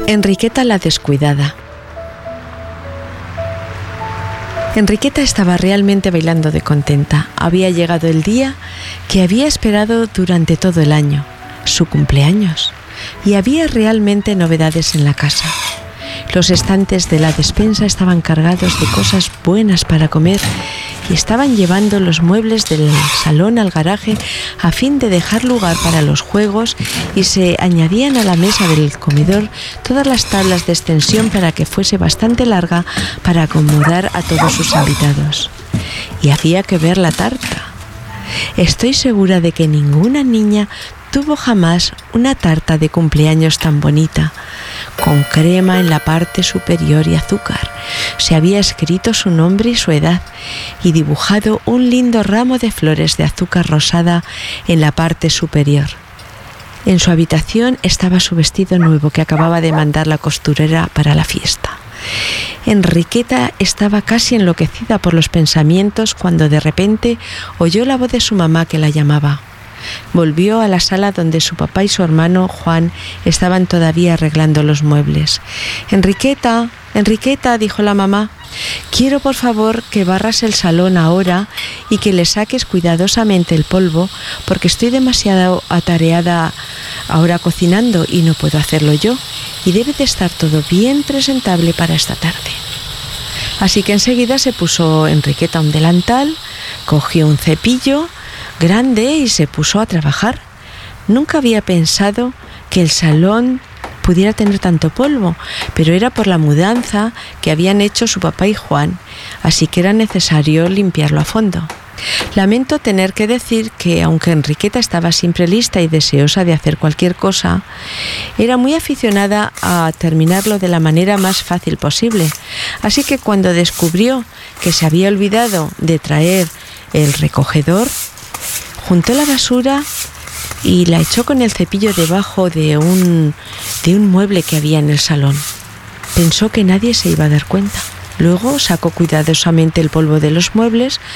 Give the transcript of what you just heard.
Enriqueta la descuidada. Enriqueta estaba realmente bailando de contenta. Había llegado el día que había esperado durante todo el año, su cumpleaños, y había realmente novedades en la casa. Los estantes de la despensa estaban cargados de cosas buenas para comer y estaban llevando los muebles del salón al garaje a fin de dejar lugar para los juegos, y se añadían a la mesa del comedor todas las tablas de extensión para que fuese bastante larga para acomodar a todos sus invitados. Y había que ver la tarta. Estoy segura de que ninguna niña tuvo jamás una tarta de cumpleaños tan bonita, con crema en la parte superior y azúcar. Se había escrito su nombre y su edad y dibujado un lindo ramo de flores de azúcar rosada en la parte superior. En su habitación estaba su vestido nuevo que acababa de mandar la costurera para la fiesta. Enriqueta estaba casi enloquecida por los pensamientos cuando de repente oyó la voz de su mamá que la llamaba. Volvió a la sala donde su papá y su hermano Juan estaban todavía arreglando los muebles. Enriqueta, dijo la mamá, quiero por favor que barras el salón ahora y que le saques cuidadosamente el polvo, porque estoy demasiado atareada ahora cocinando y no puedo hacerlo yo, y debe de estar todo bien presentable para esta tarde. Así que enseguida se puso Enriqueta un delantal, cogió un cepillo grande y se puso a trabajar. Nunca había pensado que el salón pudiera tener tanto polvo, pero era por la mudanza que habían hecho su papá y Juan, así que era necesario limpiarlo a fondo. Lamento tener que decir que, aunque Enriqueta estaba siempre lista y deseosa de hacer cualquier cosa, era muy aficionada a terminarlo de la manera más fácil posible. Así que cuando descubrió que se había olvidado de traer el recogedor, juntó la basura y la echó con el cepillo debajo de un mueble que había en el salón. Pensó que nadie se iba a dar cuenta. Luego sacó cuidadosamente el polvo de los muebles,